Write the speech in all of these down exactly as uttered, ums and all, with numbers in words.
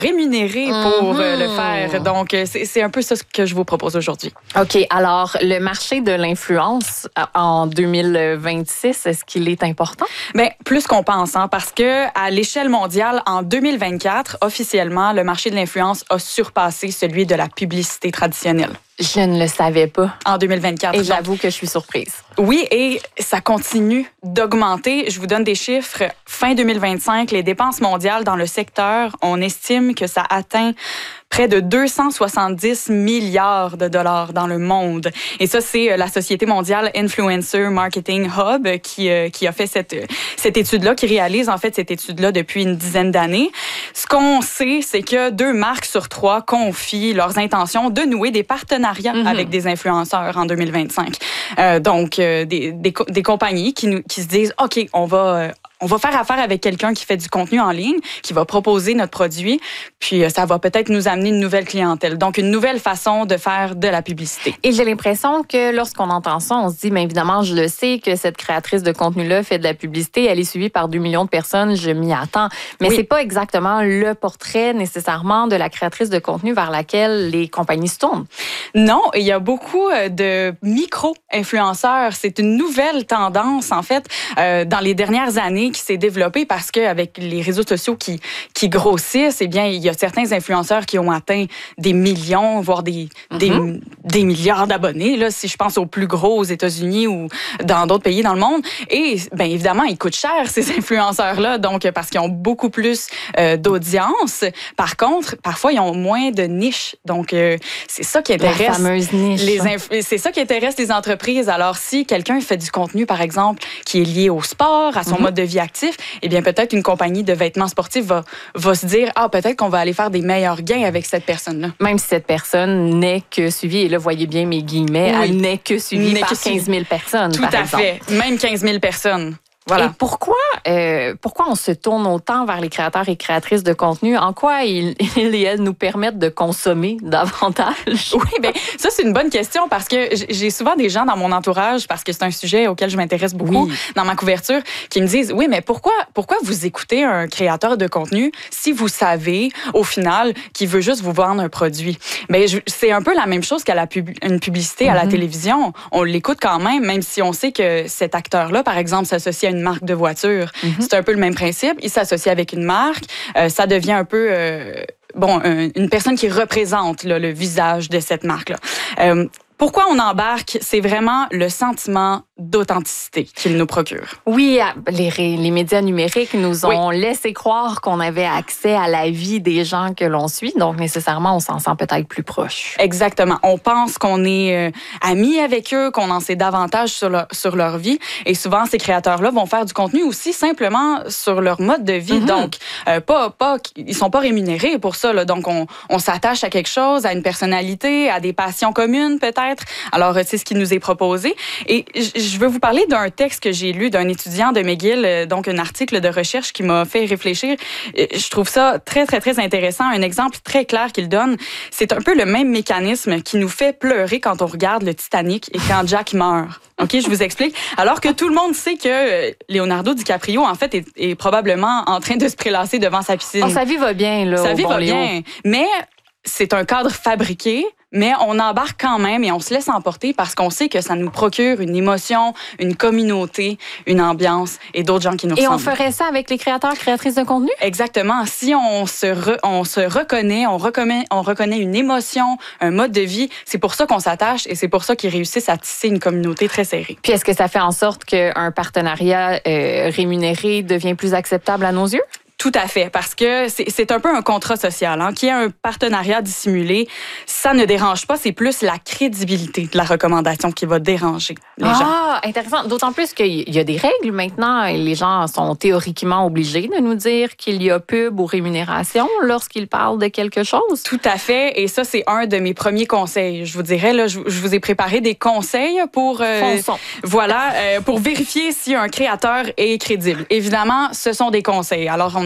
rémunérés pour mm-hmm. le faire. Donc, c'est, c'est un peu ça que je vous propose aujourd'hui. OK. Alors, le marché de l'influence en deux mille vingt-six, est-ce qu'il est important? Bien, plus qu'on pense, hein, parce que à l'échelle mondiale, en deux mille vingt-quatre, officiellement, le marché de l'influence a surpassé celui de la publicité traditionnelle. Je ne le savais pas. En deux mille vingt-quatre. Et j'avoue que je suis surprise. Oui, et ça continue d'augmenter. Je vous donne des chiffres. Fin deux mille vingt-cinq, les dépenses mondiales dans le secteur, on estime que ça atteint près de deux cent soixante-dix milliards de dollars dans le monde. Et ça, c'est la Société mondiale Influencer Marketing Hub qui, euh, qui a fait cette, cette étude-là, qui réalise en fait cette étude-là depuis une dizaine d'années. Ce qu'on sait, c'est que deux marques sur trois confient leurs intentions de nouer des partenariats mm-hmm. avec des influenceurs en deux mille vingt-cinq. Euh, donc, euh, des, des, des compagnies qui, nous, qui se disent, OK, on va... Euh, On va faire affaire avec quelqu'un qui fait du contenu en ligne, qui va proposer notre produit, puis ça va peut-être nous amener une nouvelle clientèle. Donc, une nouvelle façon de faire de la publicité. Et j'ai l'impression que lorsqu'on entend ça, on se dit, bien évidemment, je le sais que cette créatrice de contenu-là fait de la publicité, elle est suivie par deux millions de personnes, je m'y attends. Mais oui. c'est pas exactement le portrait nécessairement de la créatrice de contenu vers laquelle les compagnies se tournent. Non, il y a beaucoup de micro-influenceurs. C'est une nouvelle tendance, en fait, euh, dans les dernières années, qui s'est développé parce qu'avec les réseaux sociaux qui, qui grossissent, eh bien, il y a certains influenceurs qui ont atteint des millions, voire des, mm-hmm. des, des milliards d'abonnés, là, si je pense aux plus gros aux États-Unis ou dans d'autres pays dans le monde. Et bien évidemment, ils coûtent cher, ces influenceurs-là, donc parce qu'ils ont beaucoup plus euh, d'audience. Par contre, parfois, ils ont moins de niche. Donc, euh, c'est ça qui intéresse... La fameuse niche. Les inf- c'est ça qui intéresse les entreprises. Alors, si quelqu'un fait du contenu, par exemple, qui est lié au sport, à son mm-hmm. mode de vie actif, eh bien peut-être une compagnie de vêtements sportifs va, va se dire, ah, peut-être qu'on va aller faire des meilleurs gains avec cette personne-là. Même si cette personne n'est que suivie, et là, voyez bien mes guillemets, oui. elle n'est que suivie n'est par que quinze mille personnes, Tout par à exemple. fait. Même quinze mille personnes. Voilà. Et pourquoi, euh, pourquoi on se tourne autant vers les créateurs et créatrices de contenu? En quoi ils, ils et elles nous permettent de consommer davantage? Oui, bien, ça, c'est une bonne question parce que j'ai souvent des gens dans mon entourage, parce que c'est un sujet auquel je m'intéresse beaucoup oui. dans ma couverture, qui me disent, oui, mais pourquoi, pourquoi vous écoutez un créateur de contenu si vous savez, au final, qu'il veut juste vous vendre un produit? Bien, je, c'est un peu la même chose qu'à la pub, une publicité mm-hmm. à la télévision. On l'écoute quand même, même si on sait que cet acteur-là, par exemple, s'associe à une marque de voiture. Mm-hmm. C'est un peu le même principe. Il s'associe avec une marque. Euh, ça devient un peu... Euh, bon, un, une personne qui représente là, le visage de cette marque-là. Euh, Pourquoi on embarque? C'est vraiment le sentiment d'authenticité qu'il nous procure. Oui, les, les médias numériques nous ont oui. laissé croire qu'on avait accès à la vie des gens que l'on suit, donc nécessairement, on s'en sent peut-être plus proche. Exactement. On pense qu'on est euh, amis avec eux, qu'on en sait davantage sur leur, sur leur vie, et souvent, ces créateurs-là vont faire du contenu aussi simplement sur leur mode de vie. Mm-hmm. Donc, euh, pas, pas, ils sont pas rémunérés pour ça. Là. Donc, on, on s'attache à quelque chose, à une personnalité, à des passions communes peut-être. Alors, c'est ce qui nous est proposé. Et je veux vous parler d'un texte que j'ai lu d'un étudiant de McGill, donc un article de recherche qui m'a fait réfléchir. Je trouve ça très, très, très intéressant. Un exemple très clair qu'il donne, c'est un peu le même mécanisme qui nous fait pleurer quand on regarde le Titanic et quand Jack meurt. OK, je vous explique. Alors que tout le monde sait que Leonardo DiCaprio, en fait, est, est probablement en train de se prélasser devant sa piscine. Oh, sa vie va bien, là. Sa vie bon va Léo. bien. Mais c'est un cadre fabriqué, mais on embarque quand même et on se laisse emporter parce qu'on sait que ça nous procure une émotion, une communauté, une ambiance et d'autres gens qui nous ressemblent. Et on ferait ça avec les créateurs, créatrices de contenu? Exactement. Si on se, re, on se reconnaît, on reconnaît, on reconnaît une émotion, un mode de vie, c'est pour ça qu'on s'attache et c'est pour ça qu'ils réussissent à tisser une communauté très serrée. Puis est-ce que ça fait en sorte qu'un partenariat euh, rémunéré devient plus acceptable à nos yeux? Tout à fait, parce que c'est, c'est un peu un contrat social. Hein, qui est un partenariat dissimulé, ça ne dérange pas, c'est plus la crédibilité de la recommandation qui va déranger les ah, gens. Ah, intéressant. D'autant plus qu'il y a des règles maintenant. Et les gens sont théoriquement obligés de nous dire qu'il y a pub ou rémunération lorsqu'ils parlent de quelque chose. Tout à fait, et ça, c'est un de mes premiers conseils. Je vous dirais, là, je, je vous ai préparé des conseils pour, euh, voilà, euh, pour vérifier si un créateur est crédible. Évidemment, ce sont des conseils. Alors, on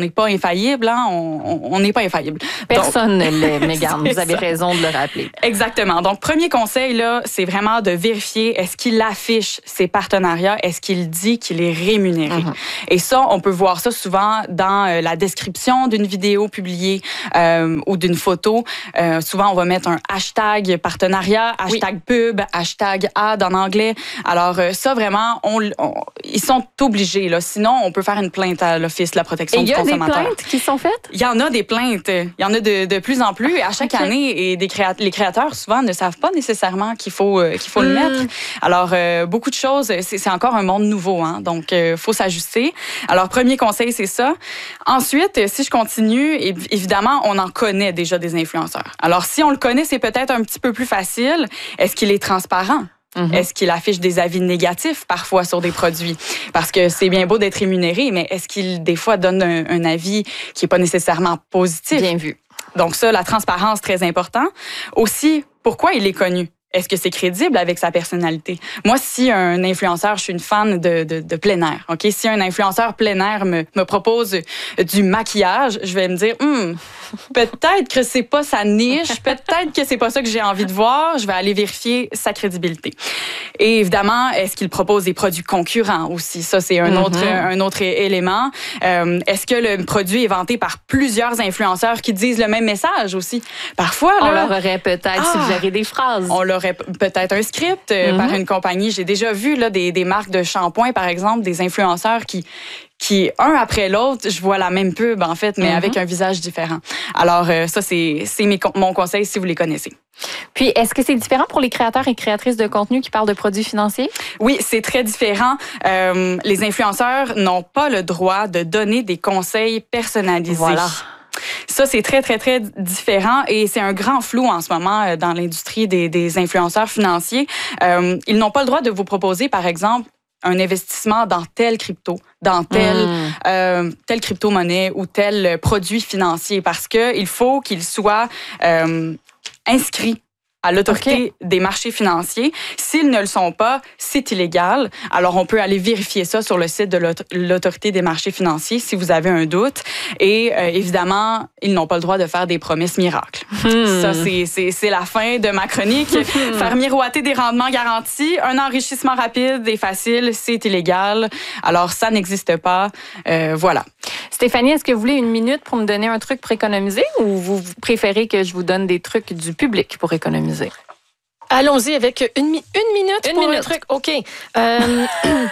n'est pas infaillible, hein, on n'est pas infaillible. Personne ne l'est, Mégane. Vous avez ça. raison de le rappeler. Exactement. Donc, premier conseil, là, c'est vraiment de vérifier est-ce qu'il affiche ses partenariats, est-ce qu'il dit qu'il est rémunéré. Mm-hmm. Et ça, on peut voir ça souvent dans euh, la description d'une vidéo publiée euh, ou d'une photo. Euh, souvent, on va mettre un hashtag partenariat, hashtag oui. pub, hashtag ad en anglais. Alors, euh, ça, vraiment, on, on, ils sont obligés. Là. Sinon, on peut faire une plainte à l'Office de la protection du consommateur. Il y a des plaintes qui sont faites? Il y en a des plaintes. Il y en a de, de plus en plus. À chaque okay. année, et des créat- les créateurs, souvent, ne savent pas nécessairement qu'il faut, euh, qu'il faut mm. le mettre. Alors, euh, beaucoup de choses, c'est, c'est encore un monde nouveau. Hein? Donc, il euh, faut s'ajuster. Alors, premier conseil, c'est ça. Ensuite, si je continue, évidemment, on en connaît déjà des influenceurs. Alors, si on le connaît, c'est peut-être un petit peu plus facile. Est-ce qu'il est transparent? Mm-hmm. Est-ce qu'il affiche des avis négatifs parfois sur des produits? Parce que c'est bien beau d'être rémunéré, mais est-ce qu'il, des fois, donne un, un avis qui n'est pas nécessairement positif? Bien vu. Donc ça, la transparence, très important. Aussi, pourquoi il est connu? Est-ce que c'est crédible avec sa personnalité? Moi, si un influenceur, je suis une fan de, de, de plein air, OK? Si un influenceur plein air me, me propose du maquillage, je vais me dire, hum, peut-être que c'est pas sa niche, peut-être que c'est pas ça que j'ai envie de voir, je vais aller vérifier sa crédibilité. Et évidemment, est-ce qu'il propose des produits concurrents aussi? Ça, c'est un, mm-hmm. autre, un autre élément. Euh, est-ce que le produit est vanté par plusieurs influenceurs qui disent le même message aussi? Parfois, là, on leur aurait peut-être ah, suggéré des phrases. On leur peut-être un script euh, mm-hmm. par une compagnie. J'ai déjà vu là, des, des marques de shampoing, par exemple, des influenceurs qui, qui, un après l'autre, je vois la même pub, en fait, mais mm-hmm. avec un visage différent. Alors, euh, ça, c'est, c'est mes, mon conseil si vous les connaissez. Puis, est-ce que c'est différent pour les créateurs et créatrices de contenu qui parlent de produits financiers? Oui, c'est très différent. Euh, les influenceurs n'ont pas le droit de donner des conseils personnalisés. Voilà. Ça, c'est très, très, très différent et c'est un grand flou en ce moment dans l'industrie des, des influenceurs financiers. Euh, ils n'ont pas le droit de vous proposer, par exemple, un investissement dans telle crypto, dans telle, mmh. euh, telle crypto-monnaie ou tel produit financier parce qu'il faut qu'il soit euh, inscrit à l'autorité okay. des marchés financiers. S'ils ne le sont pas, c'est illégal. Alors, on peut aller vérifier ça sur le site de l'autorité des marchés financiers si vous avez un doute. Et euh, évidemment, ils n'ont pas le droit de faire des promesses miracles. Hmm. Ça, c'est, c'est, c'est la fin de ma chronique. Faire miroiter des rendements garantis, un enrichissement rapide et facile, c'est illégal. Alors, ça n'existe pas. Euh, voilà. Stéphanie, est-ce que vous voulez une minute pour me donner un truc pour économiser ou vous préférez que je vous donne des trucs du public pour économiser? Allons-y avec une, mi- une minute une pour minute. un truc. OK. Euh,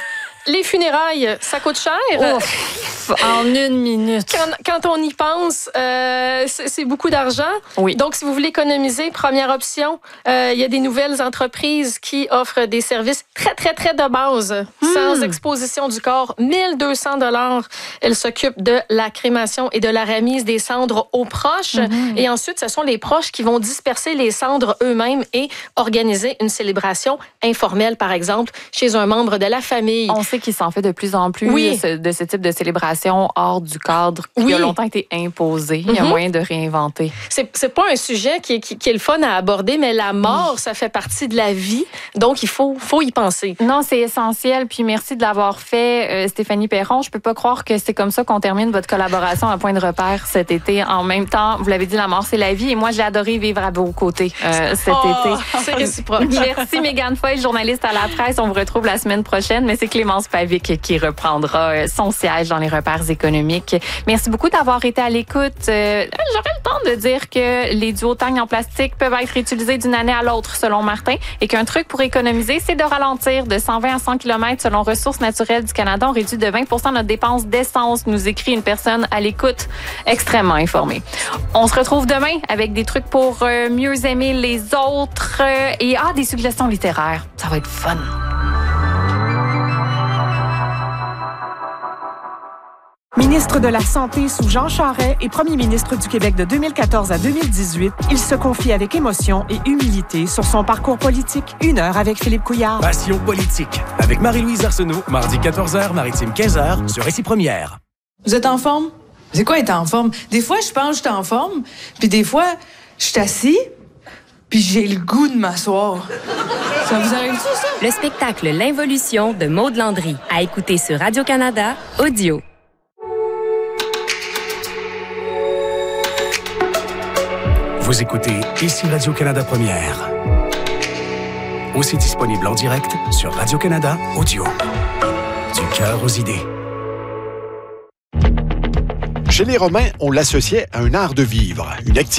les funérailles, ça coûte cher. Ouf, en une minute. Quand, quand on y pense, euh, c'est, c'est beaucoup d'argent. Oui. Donc, si vous voulez économiser, première option, euh, il y a des nouvelles entreprises qui offrent des services très, très, très de base, mmh. sans exposition du corps. mille deux cents dollars. Elles s'occupent de la crémation et de la remise des cendres aux proches. Mmh. Et ensuite, ce sont les proches qui vont disperser les cendres eux-mêmes et organiser une célébration informelle, par exemple, chez un membre de la famille. On sait qu'il s'en fait de plus en plus oui. de ce type de célébration hors du cadre qui oui. a longtemps été imposé. Mm-hmm. Il y a moyen de réinventer. C'est, c'est pas un sujet qui est, qui, qui est le fun à aborder, mais la mort, mm. ça fait partie de la vie. Donc, il faut, faut y penser. Non, c'est essentiel. Puis merci de l'avoir fait, euh, Stéphanie Perron. Je peux pas croire que c'est comme ça qu'on termine votre collaboration à Point de repère cet été. En même temps, vous l'avez dit, la mort, c'est la vie. Et moi, j'ai adoré vivre à vos côtés euh, cet oh, été. C'est réciproque. Merci, Mégane Foy, journaliste à la presse. On vous retrouve la semaine prochaine. Mais c'est Clémence Pavic qui reprendra son siège dans les repères économiques. Merci beaucoup d'avoir été à l'écoute. Euh, j'aurais le temps de dire que les duotangs en plastique peuvent être utilisés d'une année à l'autre, selon Martin, et qu'un truc pour économiser, c'est de ralentir de cent vingt à cent kilomètres selon Ressources naturelles du Canada. On réduit de vingt pour cent notre dépense d'essence, nous écrit une personne à l'écoute extrêmement informée. On se retrouve demain avec des trucs pour euh, mieux aimer les autres euh, et ah, des suggestions littéraires. Ça va être fun. Ministre de la Santé sous Jean Charest et premier ministre du Québec de deux mille quatorze à deux mille dix-huit, il se confie avec émotion et humilité sur son parcours politique. Une heure avec Philippe Couillard. Passion politique avec Marie-Louise Arsenault, mardi quatorze heures, Maritime quinze heures, sur Récit Première. Vous êtes en forme? C'est quoi être en forme? Des fois, je pense que je suis en forme, puis des fois, je suis assis, puis j'ai le goût de m'asseoir. Ça vous arrive-tu, ça? Le spectacle L'Involution de Maude Landry, à écouter sur Radio-Canada, audio. Vous écoutez Ici Radio-Canada Première. Aussi disponible en direct sur Radio-Canada Audio. Du cœur aux idées. Chez les Romains, on l'associait à un art de vivre, une activité